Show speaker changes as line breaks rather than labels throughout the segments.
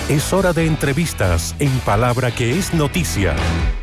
Es hora de entrevistas en Palabra que es noticia.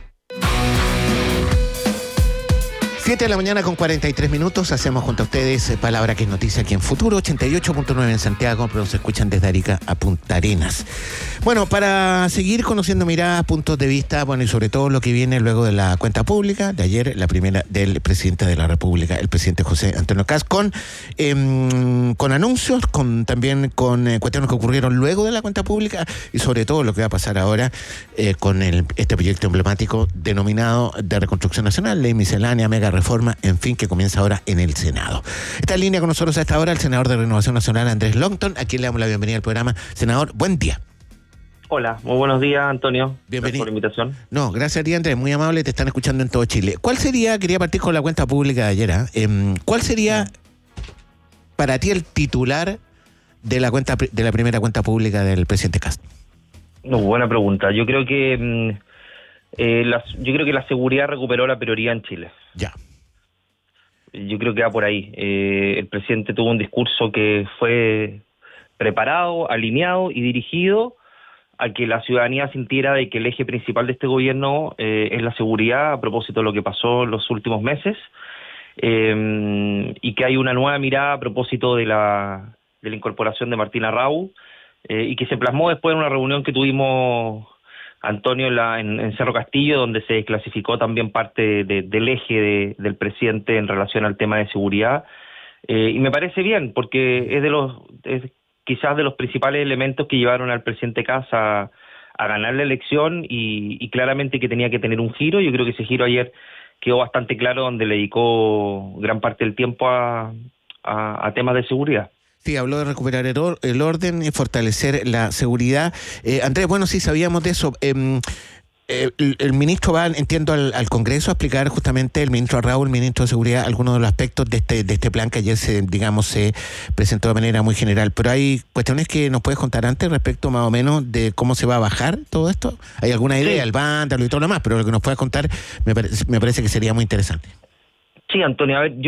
7 de la mañana con 43 minutos, hacemos junto a ustedes Palabra que es noticia aquí en Futuro 88.9 en Santiago, pero nos escuchan desde Arica a Punta Arenas. Bueno, para seguir conociendo miradas, puntos de vista, bueno, y sobre todo lo que viene luego de la cuenta pública de ayer, la primera del presidente de la República, el presidente José Antonio Kast, con anuncios, también con cuestiones que ocurrieron luego de la cuenta pública y sobre todo lo que va a pasar ahora con este proyecto emblemático denominado de Reconstrucción Nacional, Ley Miscelánea, Mega Reforma, en fin, que comienza ahora en el Senado. Está en línea con nosotros a esta hora el senador de Renovación Nacional, Andrés Longton, a quien le damos la bienvenida al programa. Senador, buen día.
Hola, muy buenos días, Antonio.
Bienvenido.
Gracias por la invitación.
No, gracias a ti, Andrés, muy amable, te están escuchando en todo Chile. ¿Cuál sería, quería partir con la cuenta pública de ayer, cuál sería para ti el titular de la primera cuenta pública del presidente Kast?
No, buena pregunta. Yo creo que la seguridad recuperó la prioridad en Chile.
Ya.
Yo creo que va por ahí. El presidente tuvo un discurso que fue preparado, alineado y dirigido a que la ciudadanía sintiera de que el eje principal de este gobierno es la seguridad, a propósito de lo que pasó en los últimos meses, y que hay una nueva mirada a propósito de la incorporación de Martín Arrau, y que se plasmó después en una reunión que tuvimos, Antonio, en Cerro Castillo, donde se desclasificó también parte del eje del presidente en relación al tema de seguridad, y me parece bien, porque es quizás de los principales elementos que llevaron al presidente Kast a ganar la elección y claramente que tenía que tener un giro. Yo creo que ese giro ayer quedó bastante claro, donde le dedicó gran parte del tiempo a temas de seguridad.
Sí, habló de recuperar el orden y fortalecer la seguridad. Andrés, bueno, sí, sabíamos de eso. El ministro va, entiendo, al Congreso a explicar justamente, el ministro Arrau, el ministro de Seguridad, algunos de los aspectos de este plan que ayer se presentó de manera muy general. Pero hay cuestiones que nos puedes contar antes respecto más o menos de cómo se va a bajar todo esto. ¿Hay alguna idea, el vándalo y todo lo demás? Pero lo que nos puedas contar me parece que sería muy interesante.
Sí, Antonio, a ver,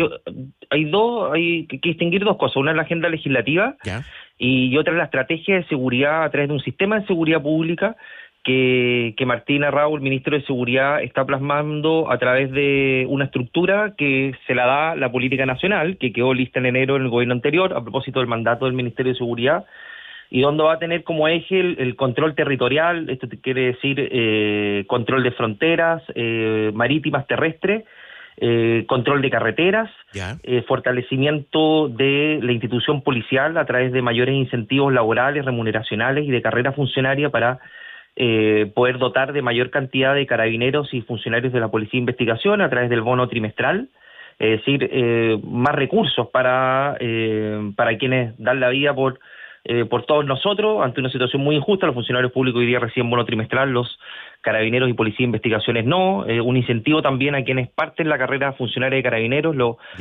hay que distinguir dos cosas. Una es la agenda legislativa, ¿ya?, y otra es la estrategia de seguridad a través de un sistema de seguridad pública que Martín Arrau, el ministro de Seguridad, está plasmando a través de una estructura que se la da la política nacional, que quedó lista en enero en el gobierno anterior, a propósito del mandato del Ministerio de Seguridad, y donde va a tener como eje el control territorial. Esto quiere decir control de fronteras marítimas, terrestres, control de carreteras, fortalecimiento de la institución policial a través de mayores incentivos laborales, remuneracionales y de carrera funcionaria para poder dotar de mayor cantidad de carabineros y funcionarios de la Policía de Investigación a través del bono trimestral, es decir, más recursos para quienes dan la vida por todos nosotros ante una situación muy injusta. Los funcionarios públicos hoy día reciben bono trimestral, los carabineros y Policía de Investigaciones no. Un incentivo también a quienes parten la carrera funcionaria de carabineros,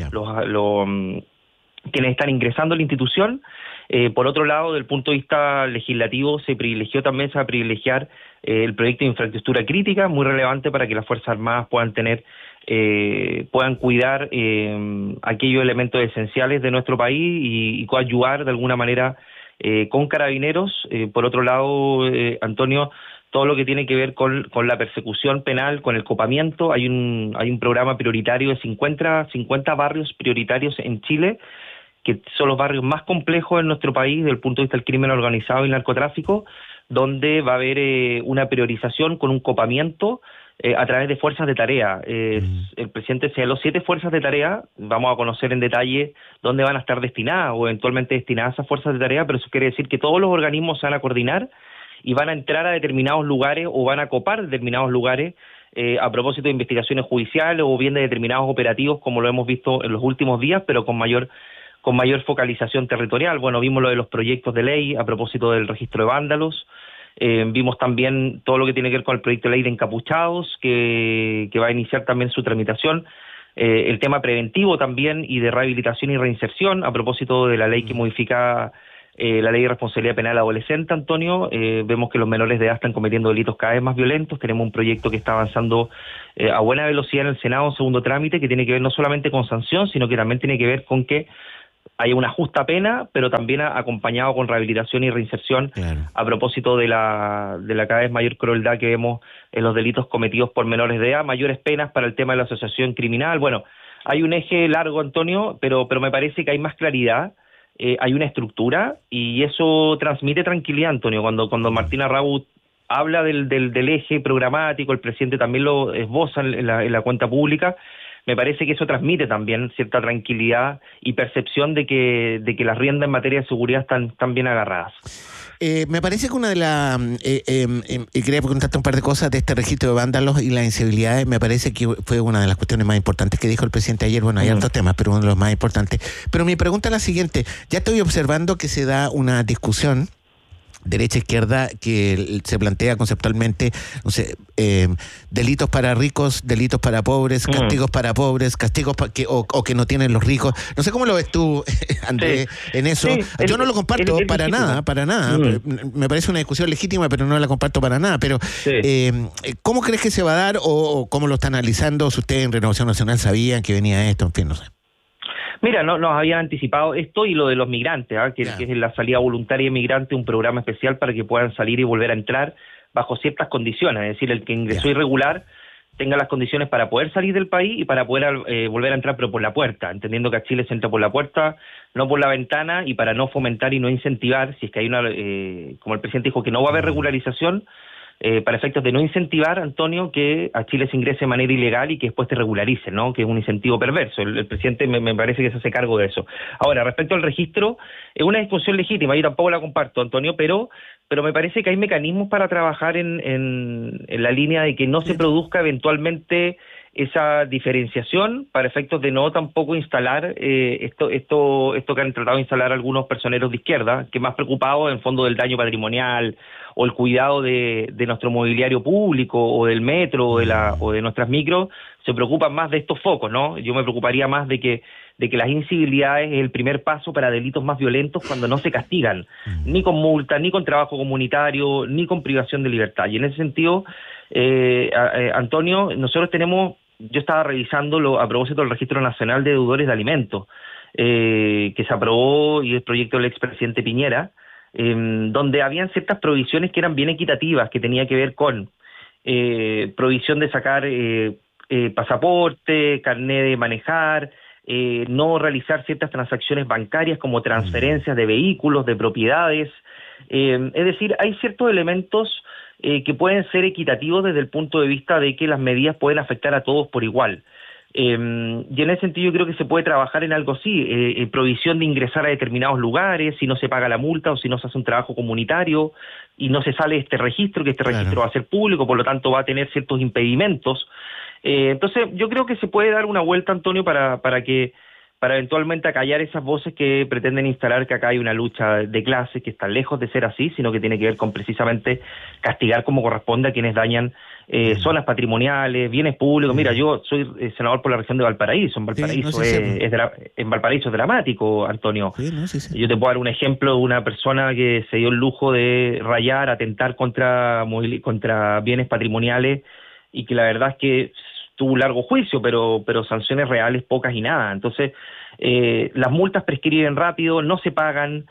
quienes están ingresando a la institución. Por otro lado, desde el punto de vista legislativo, se va a privilegiar el proyecto de infraestructura crítica, muy relevante para que las Fuerzas Armadas puedan cuidar aquellos elementos esenciales de nuestro país y coadyuvar de alguna manera con carabineros. Por otro lado, Antonio, todo lo que tiene que ver con la persecución penal, con el copamiento. Hay un programa prioritario de 50 barrios prioritarios en Chile, que son los barrios más complejos en nuestro país desde el punto de vista del crimen organizado y el narcotráfico, donde va a haber una priorización con un copamiento a través de fuerzas de tarea. El presidente señaló 7 fuerzas de tarea. Vamos a conocer en detalle dónde van a estar destinadas o eventualmente destinadas esas fuerzas de tarea, pero eso quiere decir que todos los organismos se van a coordinar y van a entrar a determinados lugares o van a copar determinados lugares a propósito de investigaciones judiciales o bien de determinados operativos, como lo hemos visto en los últimos días, pero con mayor focalización territorial. Bueno, vimos lo de los proyectos de ley a propósito del registro de vándalos, vimos también todo lo que tiene que ver con el proyecto de ley de encapuchados, que va a iniciar también su tramitación, el tema preventivo también y de rehabilitación y reinserción, a propósito de la ley que modifica la ley de responsabilidad penal adolescente, Antonio. Vemos que los menores de edad están cometiendo delitos cada vez más violentos. Tenemos un proyecto que está avanzando a buena velocidad en el Senado, en segundo trámite, que tiene que ver no solamente con sanción, sino que también tiene que ver con que haya una justa pena, pero también acompañado con rehabilitación y reinserción, claro, a propósito de la cada vez mayor crueldad que vemos en los delitos cometidos por menores de edad, mayores penas para el tema de la asociación criminal. Bueno, hay un eje largo, Antonio, pero me parece que hay más claridad, hay una estructura, y eso transmite tranquilidad, Antonio. Cuando Martín Arrau habla del eje programático, el presidente también lo esboza en la cuenta pública, me parece que eso transmite también cierta tranquilidad y percepción de que las riendas en materia de seguridad están bien agarradas.
Me parece que una de las... quería preguntarte un par de cosas de este registro de vándalos y las incivilidades. Me parece que fue una de las cuestiones más importantes que dijo el presidente ayer. Bueno, hay otros temas, pero uno de los más importantes. Pero mi pregunta es la siguiente. Ya estoy observando que se da una discusión derecha-izquierda que se plantea conceptualmente, no sé, delitos para ricos, delitos para pobres, castigos para pobres, castigos o que no tienen los ricos. No sé cómo lo ves tú, Andrés, en eso. Sí, yo no lo comparto para nada. Me parece una discusión legítima, pero no la comparto para nada. Pero, ¿cómo crees que se va a dar o cómo lo están analizando? Si ustedes en Renovación Nacional sabían que venía esto, en fin, no sé.
Mira, nos habían anticipado esto y lo de los migrantes, que es la salida voluntaria de migrantes, un programa especial para que puedan salir y volver a entrar bajo ciertas condiciones, es decir, el que ingresó irregular tenga las condiciones para poder salir del país y para poder volver a entrar, pero por la puerta, entendiendo que a Chile se entra por la puerta, no por la ventana, y para no fomentar y no incentivar, si es que hay una, como el presidente dijo que no va a haber regularización, para efectos de no incentivar, Antonio, que a Chile se ingrese de manera ilegal y que después te regularice, ¿no? Que es un incentivo perverso. El presidente me parece que se hace cargo de eso. Ahora, respecto al registro, es una discusión legítima, yo tampoco la comparto, Antonio, pero me parece que hay mecanismos para trabajar en la línea de que no se produzca eventualmente esa diferenciación para efectos de no tampoco instalar esto que han tratado de instalar algunos personeros de izquierda, que más preocupados en el fondo del daño patrimonial o el cuidado de nuestro mobiliario público o del metro o de nuestras micros, se preocupan más de estos focos, ¿no? Yo me preocuparía más de que las incivilidades es el primer paso para delitos más violentos cuando no se castigan, ni con multa, ni con trabajo comunitario, ni con privación de libertad. Y en ese sentido, Antonio, nosotros yo estaba revisándolo a propósito del Registro Nacional de Deudores de Alimentos, que se aprobó y el proyecto del expresidente Piñera, donde habían ciertas provisiones que eran bien equitativas, que tenía que ver con provisión de sacar pasaporte, carnet de manejar, no realizar ciertas transacciones bancarias como transferencias de vehículos, de propiedades. Es decir, hay ciertos elementos que pueden ser equitativos desde el punto de vista de que las medidas pueden afectar a todos por igual. Y en ese sentido yo creo que se puede trabajar en algo así, provisión de ingresar a determinados lugares, si no se paga la multa o si no se hace un trabajo comunitario y no se sale de este registro, que este registro va a ser público, por lo tanto va a tener ciertos impedimentos. Entonces yo creo que se puede dar una vuelta, Antonio, para eventualmente acallar esas voces que pretenden instalar que acá hay una lucha de clases que está lejos de ser así, sino que tiene que ver con precisamente castigar como corresponde a quienes dañan zonas patrimoniales, bienes públicos. Mira, yo soy senador por la región de Valparaíso. En Valparaíso en Valparaíso es dramático, Antonio. Yo te puedo dar un ejemplo de una persona que se dio el lujo de rayar, atentar contra bienes patrimoniales y que la verdad es que tuvo un largo juicio, pero sanciones reales pocas y nada. Entonces, las multas prescriben rápido, no se pagan,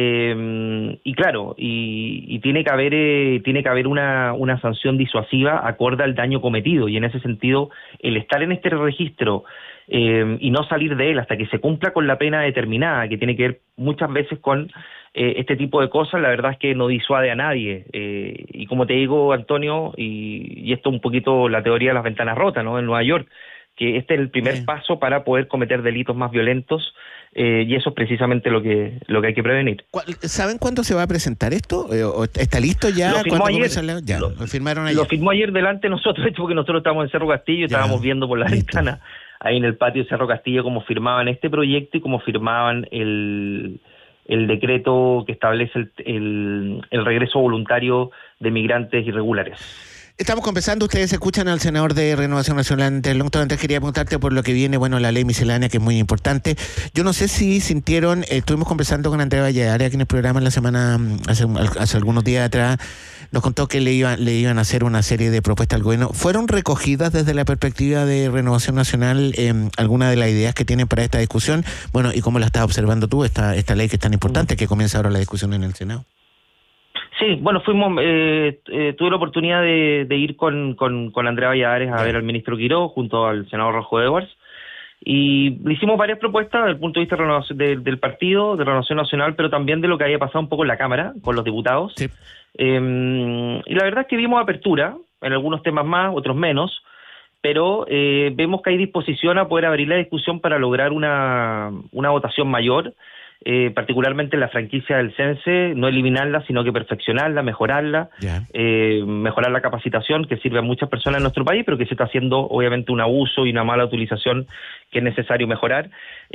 y claro, y tiene que haber una sanción disuasiva acorde al daño cometido, y en ese sentido, el estar en este registro y no salir de él hasta que se cumpla con la pena determinada, que tiene que ver muchas veces con este tipo de cosas, la verdad es que no disuade a nadie. Y como te digo, Antonio, y esto un poquito la teoría de las ventanas rotas, ¿no? En Nueva York, que este es el primer paso para poder cometer delitos más violentos, y eso es precisamente lo que hay que prevenir.
¿Saben cuándo se va a presentar esto? ¿Está listo ya?
Lo firmó ayer.
Lo firmaron ayer.
Lo firmó ayer delante de nosotros, porque nosotros estamos en Cerro Castillo y estábamos viendo por la ventana ahí en el patio de Cerro Castillo cómo firmaban este proyecto y cómo firmaban el decreto que establece el regreso voluntario de migrantes irregulares.
Estamos conversando, ustedes escuchan al senador de Renovación Nacional del Longton. Antes quería preguntarte por lo que viene, la ley miscelánea, que es muy importante. Yo no sé si sintieron, estuvimos conversando con Andrea Valladares aquí en el programa en la semana, hace algunos días atrás, nos contó que le iban a hacer una serie de propuestas al gobierno. ¿Fueron recogidas desde la perspectiva de Renovación Nacional algunas de las ideas que tienen para esta discusión? Bueno, ¿y cómo la estás observando tú, esta ley que es tan importante, que comienza ahora la discusión en el Senado?
Sí, bueno, tuve la oportunidad de ir con Andrea Valladares a ver al ministro Quiró junto al senador Rojo Edwards, y le hicimos varias propuestas desde el punto de vista del partido, de Renovación Nacional, pero también de lo que había pasado un poco en la Cámara con los diputados.
Sí.
Y la verdad es que vimos apertura en algunos temas más, otros menos, pero vemos que hay disposición a poder abrir la discusión para lograr una votación mayor, particularmente en la franquicia del CENSE, no eliminarla, sino que perfeccionarla, mejorarla, mejorar la capacitación que sirve a muchas personas en nuestro país, pero que se está haciendo obviamente un abuso y una mala utilización que es necesario mejorar.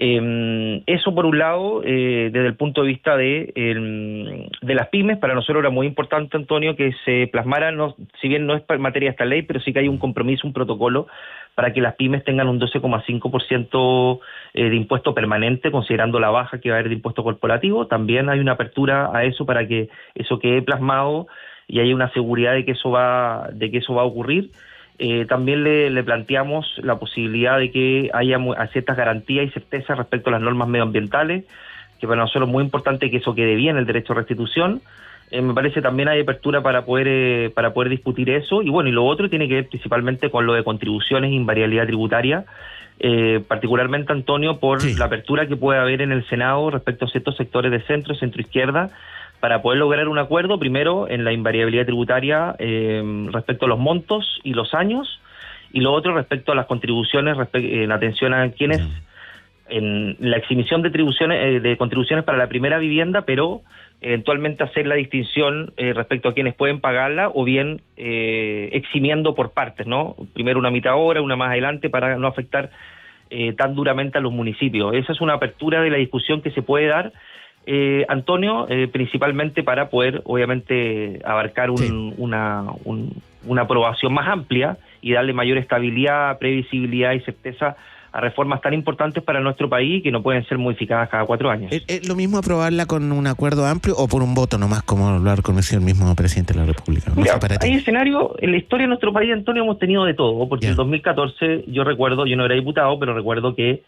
Eso por un lado, desde el punto de vista de las pymes, para nosotros era muy importante, Antonio, que se plasmara, si bien no es materia de esta ley, pero sí que hay un compromiso, un protocolo para que las pymes tengan un 12,5% de impuesto permanente, considerando la baja que va a haber de impuesto corporativo. También hay una apertura a eso para que eso quede plasmado y haya una seguridad de que eso va a ocurrir. También le planteamos la posibilidad de que haya ciertas garantías y certezas respecto a las normas medioambientales, que para nosotros es muy importante que eso quede bien, el derecho a restitución. Me parece también hay apertura para poder discutir eso, y bueno, y lo otro tiene que ver principalmente con lo de contribuciones e invariabilidad tributaria, particularmente, Antonio, por la apertura que puede haber en el Senado respecto a ciertos sectores de centro-izquierda, para poder lograr un acuerdo, primero, en la invariabilidad tributaria respecto a los montos y los años, y lo otro respecto a las contribuciones, en atención a quienes, en la exhibición de contribuciones para la primera vivienda, pero eventualmente hacer la distinción respecto a quienes pueden pagarla, o bien eximiendo por partes, ¿no? Primero una mitad ahora, una más adelante, para no afectar tan duramente a los municipios. Esa es una apertura de la discusión que se puede dar, Antonio, principalmente para poder, obviamente, abarcar una aprobación más amplia y darle mayor estabilidad, previsibilidad y certeza a reformas tan importantes para nuestro país, que no pueden ser modificadas cada 4 años.
¿Es lo mismo aprobarla con un acuerdo amplio o por un voto nomás, como lo ha reconocido el mismo presidente de la República? No.
Mira, hay escenario, en la historia de nuestro país, Antonio, hemos tenido de todo, porque en 2014, yo no era diputado, pero recuerdo que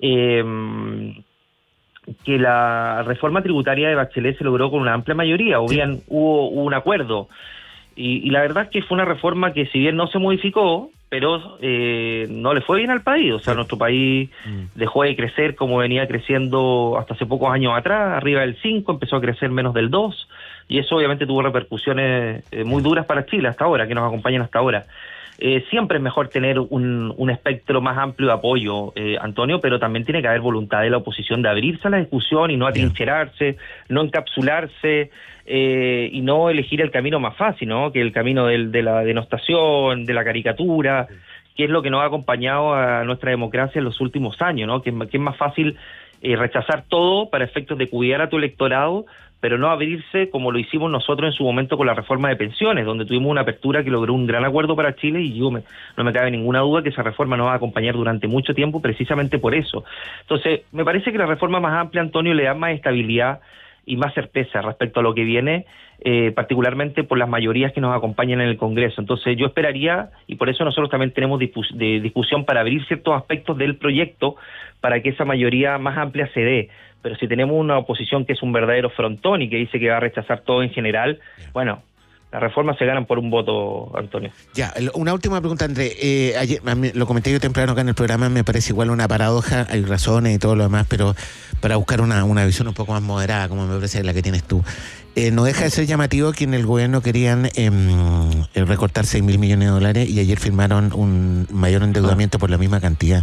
la reforma tributaria de Bachelet se logró con una amplia mayoría, o bien hubo un acuerdo, y la verdad es que fue una reforma que, si bien no se modificó, pero no le fue bien al país. O sea, nuestro país dejó de crecer como venía creciendo hasta hace pocos años atrás, arriba del 5, empezó a crecer menos del 2, y eso obviamente tuvo repercusiones muy duras para Chile hasta ahora, que nos acompañan hasta ahora. Siempre es mejor tener un espectro más amplio de apoyo, Antonio, pero también tiene que haber voluntad de la oposición de abrirse a la discusión y no atrincherarse, no encapsularse, y no elegir el camino más fácil, ¿no? Que el camino de la denostación, de la caricatura, que es lo que nos ha acompañado a nuestra democracia en los últimos años, ¿no? Que es más fácil rechazar todo para efectos de cuidar a tu electorado, pero no abrirse como lo hicimos nosotros en su momento con la reforma de pensiones, donde tuvimos una apertura que logró un gran acuerdo para Chile, y no me cabe ninguna duda que esa reforma nos va a acompañar durante mucho tiempo precisamente por eso. Entonces, me parece que la reforma más amplia, Antonio, le da más estabilidad y más certeza respecto a lo que viene, particularmente por las mayorías que nos acompañan en el Congreso. Entonces yo esperaría, y por eso nosotros también tenemos discusión para abrir ciertos aspectos del proyecto para que esa mayoría más amplia se dé. Pero si tenemos una oposición que es un verdadero frontón y que dice que va a rechazar todo en general, bueno, las reformas se ganan por un voto, Antonio.
Ya, una última pregunta, André. Ayer, lo comenté yo temprano acá en el programa, me parece igual una paradoja, hay razones y todo lo demás, pero para buscar una visión un poco más moderada, como me parece la que tienes tú. No deja de ser llamativo que en el gobierno querían recortar 6.000 millones de dólares y ayer firmaron un mayor endeudamiento por la misma cantidad.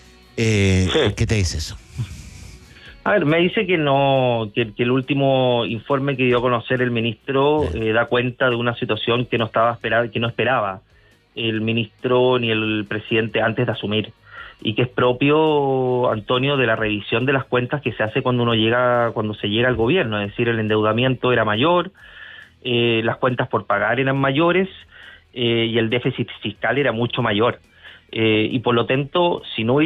¿Qué te dice eso?
A ver, me dice que el último informe que dio a conocer el ministro da cuenta de una situación que no esperaba el ministro ni el presidente antes de asumir, y que es propio, Antonio, de la revisión de las cuentas que se hace cuando se llega al gobierno. Es decir, el endeudamiento era mayor, las cuentas por pagar eran mayores, y el déficit fiscal era mucho mayor. Y por lo tanto, si no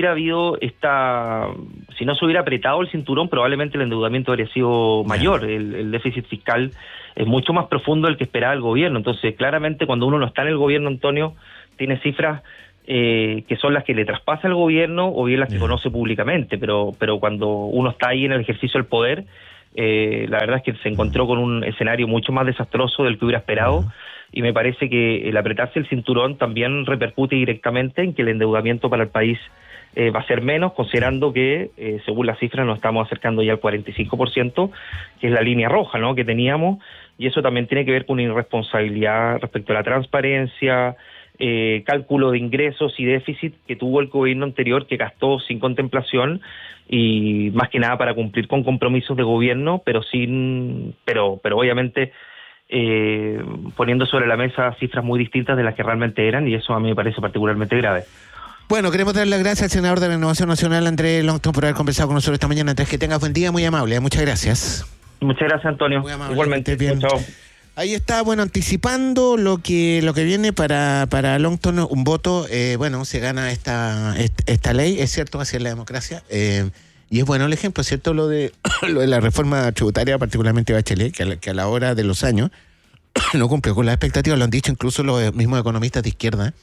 se hubiera apretado el cinturón, probablemente el endeudamiento habría sido mayor. El déficit fiscal es mucho más profundo del que esperaba el gobierno. Entonces, claramente, cuando uno no está en el gobierno, Antonio, tiene cifras que son las que le traspasa el gobierno o bien las que conoce públicamente, pero cuando uno está ahí en el ejercicio del poder, la verdad es que se encontró con un escenario mucho más desastroso del que hubiera esperado, y me parece que el apretarse el cinturón también repercute directamente en que el endeudamiento para el país va a ser menos, considerando que, según las cifras, nos estamos acercando ya al 45%, que es la línea roja, ¿no?, que teníamos, y eso también tiene que ver con una irresponsabilidad respecto a la transparencia, cálculo de ingresos y déficit que tuvo el gobierno anterior, que gastó sin contemplación y más que nada para cumplir con compromisos de gobierno, pero obviamente poniendo sobre la mesa cifras muy distintas de las que realmente eran, y eso a mí me parece particularmente grave.
Bueno, queremos darle las gracias al senador de la Renovación Nacional, Andrés Longton, por haber conversado con nosotros esta mañana. Andrés, que tengas buen día, muy amable. Muchas gracias.
Muchas gracias, Antonio.
Muy amable.
Igualmente.
Bien.
Chao.
Ahí está, bueno, anticipando lo que viene para Longton, un voto, se gana esta ley, es cierto, hacia la democracia, y es bueno el ejemplo, ¿cierto? Lo de la reforma tributaria, particularmente Bachelet, que a la hora de los años no cumplió con las expectativas, lo han dicho incluso los mismos economistas de izquierda,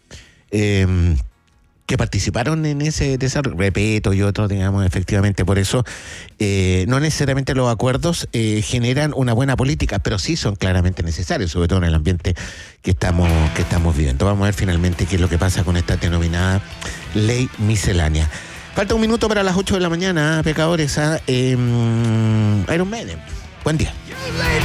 que participaron en ese desarrollo, Repeto y otros, digamos, efectivamente. Por eso no necesariamente los acuerdos generan una buena política, pero sí son claramente necesarios, sobre todo en el ambiente que estamos viviendo. Vamos a ver finalmente qué es lo que pasa con esta denominada ley miscelánea. Falta un minuto para las 8 de la mañana, pecadores, a Iron Maiden. Buen día.